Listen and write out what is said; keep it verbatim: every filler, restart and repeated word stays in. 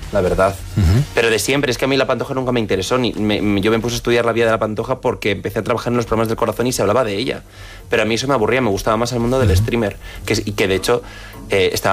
la verdad. Uh-huh. Pero de siempre, es que a mí la Pantoja nunca me interesó. Ni, me, yo me puse a estudiar la vida de la Pantoja porque empecé a trabajar en los programas del corazón y se hablaba de ella. Pero a mí eso me aburría, me gustaba más el mundo del uh-huh. streamer. Que, y que de hecho eh, estaba